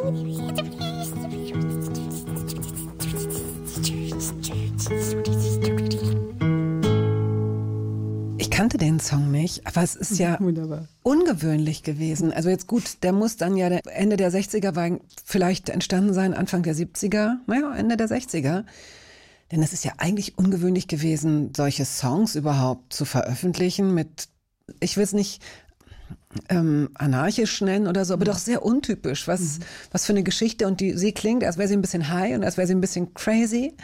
Ich kannte den Song nicht, aber es ist ja wunderbar. Ungewöhnlich gewesen. Also jetzt gut, der muss dann ja Ende der 60er war vielleicht entstanden sein, Anfang der 70er, naja, Ende der 60er. Denn es ist ja eigentlich ungewöhnlich gewesen, solche Songs überhaupt zu veröffentlichen mit, ich will es nicht anarchisch nennen oder so, aber doch sehr untypisch. Was für eine Geschichte. Und sie klingt, als wäre sie ein bisschen high und als wäre sie ein bisschen crazy.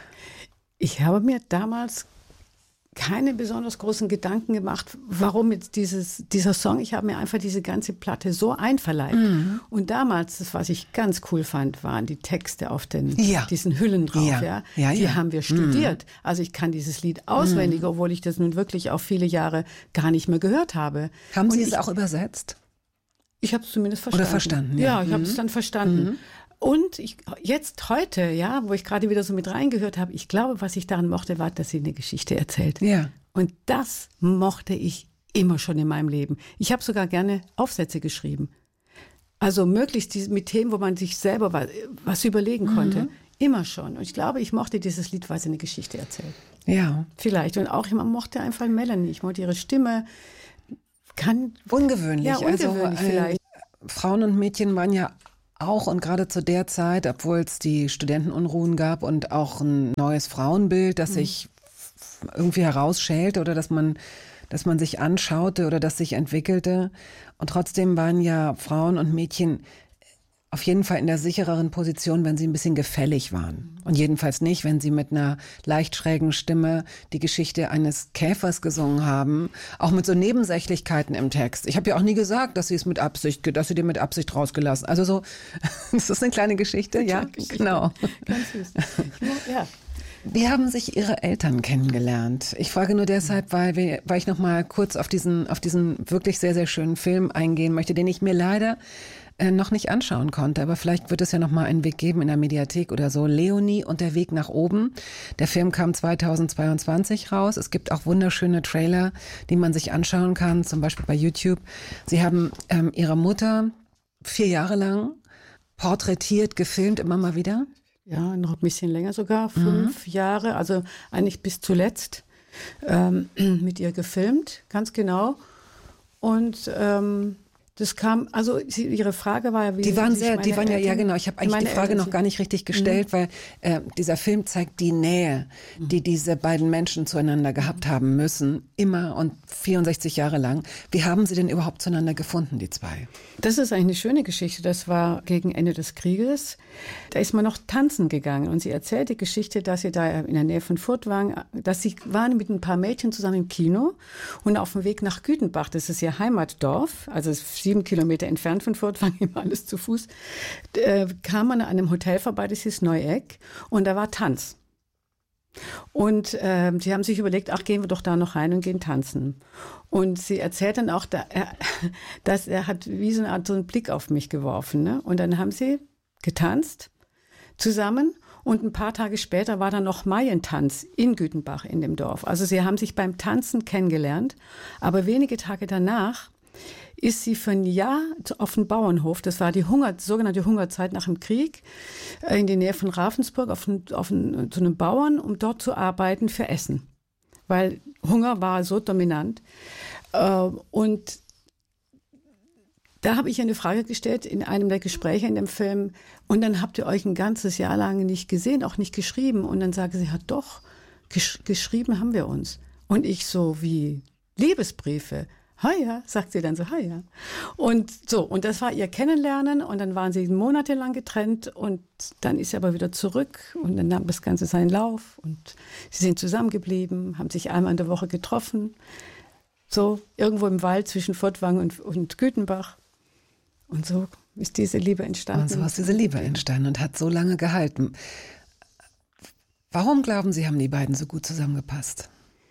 Ich habe mir damals keine besonders großen Gedanken gemacht, warum jetzt dieser Song. Ich habe mir einfach diese ganze Platte so einverleibt. Und damals, das, was ich ganz cool fand, waren die Texte auf diesen Hüllen drauf. Die haben wir studiert. Also ich kann dieses Lied auswendig, obwohl ich das nun wirklich auch viele Jahre gar nicht mehr gehört habe. Haben Sie es auch übersetzt? Ich habe es zumindest verstanden. Oder verstanden, ja. Ja, ich habe es dann verstanden. Und jetzt heute, wo ich gerade wieder so mit reingehört habe, ich glaube, was ich daran mochte, war, dass sie eine Geschichte erzählt. Ja. Und das mochte ich immer schon in meinem Leben. Ich habe sogar gerne Aufsätze geschrieben. Also möglichst mit Themen, wo man sich selber was überlegen konnte. Immer schon. Und ich glaube, ich mochte dieses Lied, weil sie eine Geschichte erzählt. Ja. Vielleicht. Und auch, ich mochte einfach Melanie. Ich mochte ihre Stimme. Ungewöhnlich. Ja, ungewöhnlich vielleicht. Frauen und Mädchen waren ja auch und gerade zu der Zeit, obwohl es die Studentenunruhen gab und auch ein neues Frauenbild, das sich irgendwie herausschälte oder dass man sich anschaute oder das sich entwickelte. Und trotzdem waren ja Frauen und Mädchen auf jeden Fall in der sichereren Position, wenn sie ein bisschen gefällig waren. Und jedenfalls nicht, wenn sie mit einer leicht schrägen Stimme die Geschichte eines Käfers gesungen haben, auch mit so Nebensächlichkeiten im Text. Ich habe ja auch nie gesagt, dass sie den mit Absicht rausgelassen. Also so, das ist eine kleine Geschichte, ja, genau. Ganz süß. Ja. Wie haben sich Ihre Eltern kennengelernt? Ich frage nur deshalb, weil ich noch mal kurz auf diesen wirklich sehr, sehr schönen Film eingehen möchte, den ich mir leider noch nicht anschauen konnte, aber vielleicht wird es ja noch mal einen Weg geben in der Mediathek oder so. Leonie und der Weg nach oben. Der Film kam 2022 raus. Es gibt auch wunderschöne Trailer, die man sich anschauen kann, zum Beispiel bei YouTube. Sie haben Ihre Mutter 4 Jahre lang porträtiert, gefilmt, immer mal wieder. Ja, noch ein bisschen länger sogar, 5 Jahre, also eigentlich bis zuletzt mit ihr gefilmt, ganz genau. Und das kam, also Ihre Frage war ja, wie die waren ja genau. Ich habe eigentlich die Frage noch gar nicht richtig gestellt, weil dieser Film zeigt die Nähe, die diese beiden Menschen zueinander gehabt haben müssen, immer und 64 Jahre lang. Wie haben Sie denn überhaupt zueinander gefunden, die zwei? Das ist eigentlich eine schöne Geschichte. Das war gegen Ende des Krieges. Da ist man noch tanzen gegangen und sie erzählt die Geschichte, dass sie da in der Nähe von Furtwangen, dass sie waren mit ein paar Mädchen zusammen im Kino und auf dem Weg nach Gütenbach, das ist ihr Heimatdorf, also 7 Kilometer entfernt von Furtwangen, immer alles zu Fuß, kam man an einem Hotel vorbei, das hieß Neueck, und da war Tanz. Und sie haben sich überlegt, gehen wir doch da noch rein und gehen tanzen. Und sie erzählt dann auch, dass er hat wie so eine Art so einen Blick auf mich geworfen. Ne? Und dann haben sie getanzt zusammen. Und ein paar Tage später war dann noch Maientanz in Gütenbach in dem Dorf. Also sie haben sich beim Tanzen kennengelernt. Aber wenige Tage danach ist sie für ein Jahr auf den Bauernhof, das war die sogenannte Hungerzeit nach dem Krieg, in die Nähe von Ravensburg zu einem Bauern, um dort zu arbeiten für Essen. Weil Hunger war so dominant. Und da habe ich eine Frage gestellt in einem der Gespräche in dem Film. Und dann habt ihr euch ein ganzes Jahr lang nicht gesehen, auch nicht geschrieben. Und dann sage sie, ja doch, geschrieben haben wir uns. Und ich so wie Liebesbriefe. Ha ja, sagt sie dann so, ha ja. Und das war ihr Kennenlernen und dann waren sie monatelang getrennt und dann ist sie aber wieder zurück und dann nahm das Ganze seinen Lauf und sie sind zusammengeblieben, haben sich einmal in der Woche getroffen, so irgendwo im Wald zwischen Furtwangen und Gütenbach. Und so ist diese Liebe entstanden. Und so ist diese Liebe entstanden und hat so lange gehalten. Warum glauben Sie, haben die beiden so gut zusammengepasst?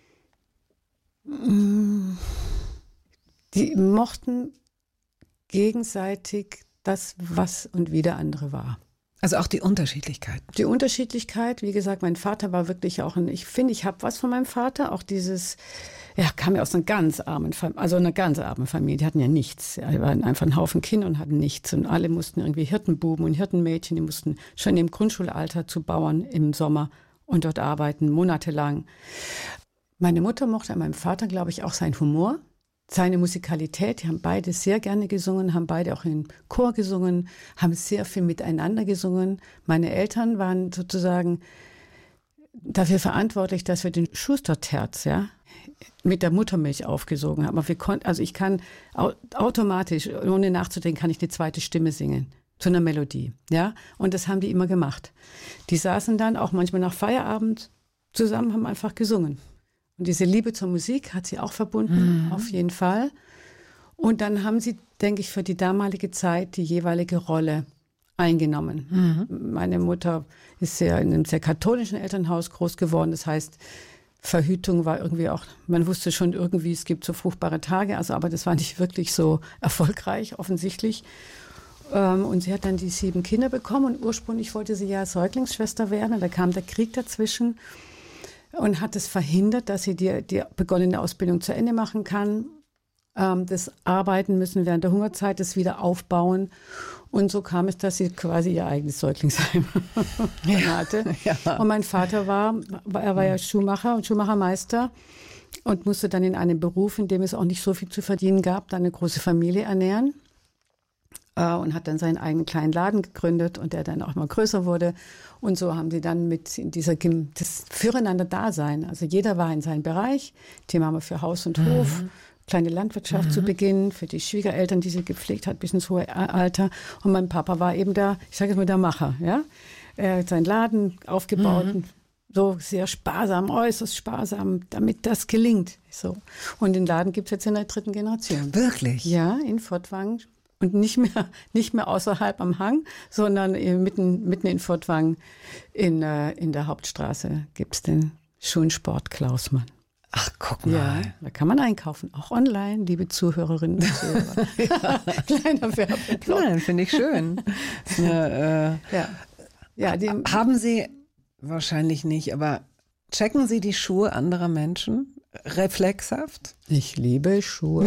Die mochten gegenseitig das, was und wie der andere war. Also auch die Unterschiedlichkeit. Die Unterschiedlichkeit, wie gesagt, mein Vater war wirklich auch ich finde, ich habe was von meinem Vater, auch dieses, kam ja aus einer ganz armen Familie, die hatten ja nichts. Die waren einfach ein Haufen Kinder und hatten nichts und alle mussten irgendwie Hirtenbuben und Hirtenmädchen, die mussten schon im Grundschulalter zu Bauern im Sommer und dort arbeiten, monatelang. Meine Mutter mochte an meinem Vater, glaube ich, auch seinen Humor. Seine Musikalität, die haben beide sehr gerne gesungen, haben beide auch im Chor gesungen, haben sehr viel miteinander gesungen. Meine Eltern waren sozusagen dafür verantwortlich, dass wir den Schusterterz, mit der Muttermilch aufgesogen haben. Aber ich kann automatisch, ohne nachzudenken, kann ich eine zweite Stimme singen zu einer Melodie, Und das haben die immer gemacht. Die saßen dann auch manchmal nach Feierabend zusammen, haben einfach gesungen. Und diese Liebe zur Musik hat sie auch verbunden, auf jeden Fall. Und dann haben sie, denke ich, für die damalige Zeit die jeweilige Rolle eingenommen. Meine Mutter ist in einem sehr katholischen Elternhaus groß geworden. Das heißt, Verhütung war irgendwie auch, man wusste schon irgendwie, es gibt so fruchtbare Tage, aber das war nicht wirklich so erfolgreich, offensichtlich. Und sie hat dann die 7 Kinder bekommen und ursprünglich wollte sie ja Säuglingsschwester werden. Da kam der Krieg dazwischen. Und hat es verhindert, dass sie die begonnene Ausbildung zu Ende machen kann. Das Arbeiten müssen während der Hungerzeit, das wieder aufbauen. Und so kam es, dass sie quasi ihr eigenes Säuglingsheim hatte. Ja. Und mein Vater war ja Schuhmacher und Schuhmachermeister und musste dann in einem Beruf, in dem es auch nicht so viel zu verdienen gab, dann eine große Familie ernähren. Und hat dann seinen eigenen kleinen Laden gegründet und der dann auch mal größer wurde. Und so haben sie dann das Füreinander-Dasein. Also jeder war in seinem Bereich. Thema haben wir für Haus und Hof, kleine Landwirtschaft zu Beginn, für die Schwiegereltern, die sie gepflegt hat bis ins hohe Alter. Und mein Papa war eben ich sage jetzt mal, der Macher. Er hat seinen Laden aufgebaut, so sehr sparsam, äußerst sparsam, damit das gelingt. So. Und den Laden gibt es jetzt in der 3. Generation. Wirklich? Ja, in Furtwangen. Und nicht mehr außerhalb am Hang, sondern mitten in Furtwangen in der Hauptstraße gibt es den Schuhensport Klausmann. Ach, guck mal. Ja, da kann man einkaufen, auch online, liebe Zuhörerinnen und Zuhörer. Kleiner Werbeblock. Nein, finde ich schön. Haben Sie, wahrscheinlich nicht, aber checken Sie die Schuhe anderer Menschen reflexhaft? Ich liebe Schuhe.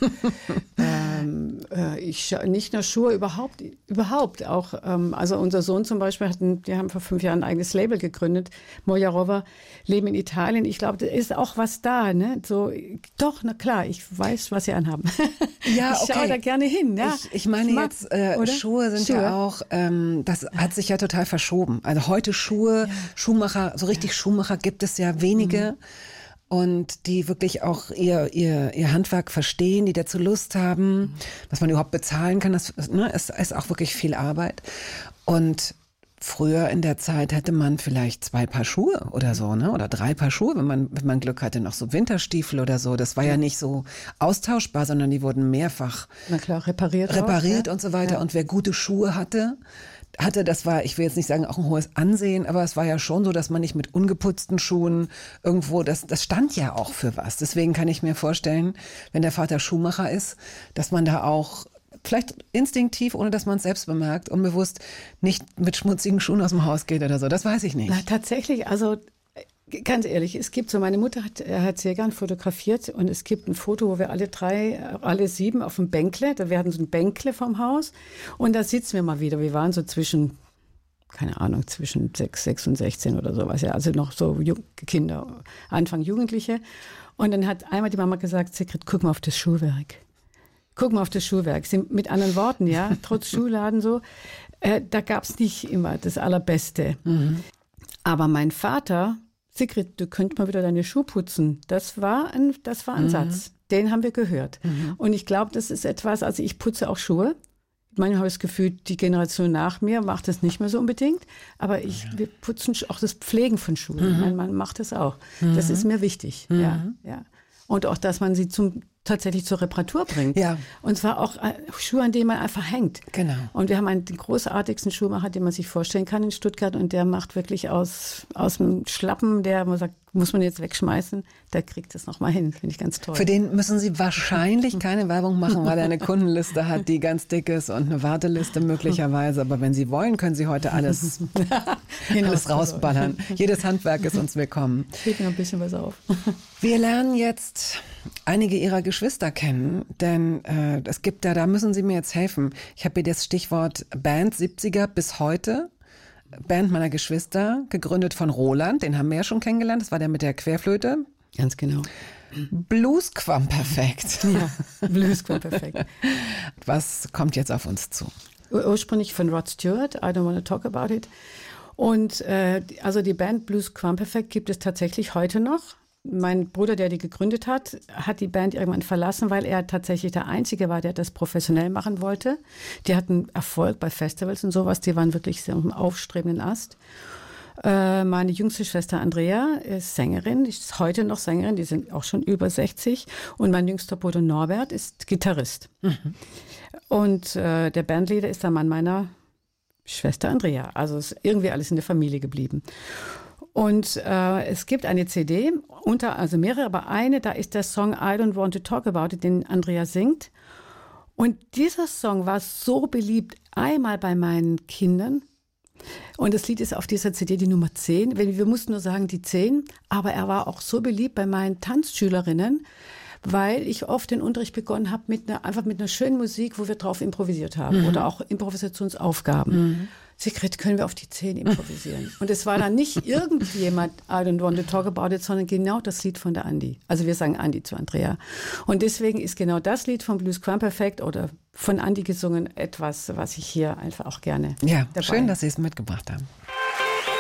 Nicht nur Schuhe, überhaupt auch. Also unser Sohn zum Beispiel, die haben vor 5 Jahren ein eigenes Label gegründet, Mojarova, Leben in Italien. Ich glaube, da ist auch was da, ne? So, doch, na klar, ich weiß, was sie anhaben. Ja, ich schaue da gerne hin. Ja. Ich meine jetzt, Schuhe sind ja auch, das hat sich ja total verschoben. Also heute Schuhmacher, so richtig Schuhmacher gibt es ja wenige. Und die wirklich auch ihr Handwerk verstehen, die dazu Lust haben, was man überhaupt bezahlen kann, das ist auch wirklich viel Arbeit. Und früher in der Zeit hätte man vielleicht 2 Paar Schuhe oder so, ne? Oder 3 Paar Schuhe, wenn man Glück hatte, noch so Winterstiefel oder so. Das war ja nicht so austauschbar, sondern die wurden mehrfach repariert und so weiter. Ja. Und wer gute Schuhe hatte, das war, ich will jetzt nicht sagen, auch ein hohes Ansehen, aber es war ja schon so, dass man nicht mit ungeputzten Schuhen irgendwo, das stand ja auch für was. Deswegen kann ich mir vorstellen, wenn der Vater Schuhmacher ist, dass man da auch vielleicht instinktiv, ohne dass man es selbst bemerkt, unbewusst nicht mit schmutzigen Schuhen aus dem Haus geht oder so. Das weiß ich nicht. Na, tatsächlich, also ganz ehrlich, es gibt so, meine Mutter hat sehr gern fotografiert und es gibt ein Foto, wo wir alle 7 auf dem Bänkle, da werden so ein Bänkle vom Haus und da sitzen wir mal wieder. Wir waren so zwischen 6 und 16 oder sowas, ja, also noch so Kinder, Anfang Jugendliche. Und dann hat einmal die Mama gesagt, Sigrid, guck mal auf das Schuhwerk. Guck mal auf das Schuhwerk. Mit anderen Worten, ja, trotz Schuhladen so, da gab es nicht immer das Allerbeste. Aber mein Vater, Sigrid, du könntest mal wieder deine Schuhe putzen. Das war ein Satz. Den haben wir gehört. Und ich glaube, das ist etwas, also ich putze auch Schuhe. Manchmal habe ich das Gefühl, die Generation nach mir macht das nicht mehr so unbedingt. Aber wir putzen auch das Pflegen von Schuhen. Mein Mann macht das auch. Das ist mir wichtig. Ja. Und auch, dass man sie tatsächlich zur Reparatur bringt. Ja. Und zwar auch Schuhe, an denen man einfach hängt. Genau. Und wir haben den großartigsten Schuhmacher, den man sich vorstellen kann in Stuttgart. Und der macht wirklich aus dem Schlappen, man sagt, muss man jetzt wegschmeißen, der kriegt das nochmal hin. Finde ich ganz toll. Für den müssen Sie wahrscheinlich keine Werbung machen, weil er eine Kundenliste hat, die ganz dick ist und eine Warteliste möglicherweise. Aber wenn Sie wollen, können Sie heute alles rausballern. Jedes Handwerk ist uns willkommen. Fehlt mir noch ein bisschen was auf. Wir lernen jetzt einige Ihrer Geschwister kennen, denn es gibt da müssen Sie mir jetzt helfen. Ich habe hier das Stichwort Band 70er bis heute. Band meiner Geschwister, gegründet von Roland, den haben wir ja schon kennengelernt, das war der mit der Querflöte. Ganz genau. Bluesquamperfekt. Ja, Bluesquamperfekt. Was kommt jetzt auf uns zu? Ursprünglich von Rod Stewart, I Don't Want to Talk About It. Und also die Band Bluesquamperfekt gibt es tatsächlich heute noch. Mein Bruder, der die gegründet hat, hat die Band irgendwann verlassen, weil er tatsächlich der Einzige war, der das professionell machen wollte. Die hatten Erfolg bei Festivals und sowas, die waren wirklich sehr auf dem aufstrebenden Ast. Meine jüngste Schwester Andrea ist Sängerin, ist heute noch Sängerin, die sind auch schon über 60. Und mein jüngster Bruder Norbert ist Gitarrist. Mhm. Und der Bandleader ist der Mann meiner Schwester Andrea. Also ist irgendwie alles in der Familie geblieben. Und es gibt eine CD, also mehrere, aber eine, da ist der Song I Don't Want to Talk About It, den Andrea singt. Und dieser Song war so beliebt, einmal bei meinen Kindern. Und das Lied ist auf dieser CD die Nummer 10. Wir mussten nur sagen die 10, aber er war auch so beliebt bei meinen Tanzschülerinnen, weil ich oft den Unterricht begonnen habe einfach mit einer schönen Musik, wo wir drauf improvisiert haben oder auch Improvisationsaufgaben. Mhm. Sigrid, können wir auf die 10 improvisieren? Und es war dann nicht irgendjemand, I don't want to talk about it, sondern genau das Lied von der Andi. Also wir sagen Andi zu Andrea. Und deswegen ist genau das Lied von Bluesquamperfekt oder von Andi gesungen etwas, was ich hier einfach auch gerne dabei. Schön, dass Sie es mitgebracht haben.